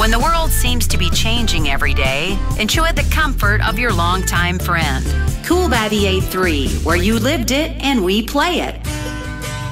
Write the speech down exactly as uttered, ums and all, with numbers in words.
When the world seems to be changing every day, enjoy the comfort of your longtime friend. Cool by the A three, where you lived it and we play it.